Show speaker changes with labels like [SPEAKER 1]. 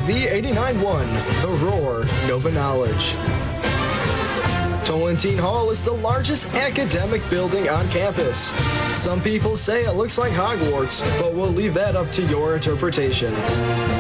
[SPEAKER 1] V89.1, The Roar, Nova Knowledge. Tolentine Hall is the largest academic building on campus. Some people say it looks like Hogwarts, but we'll leave that up to your interpretation.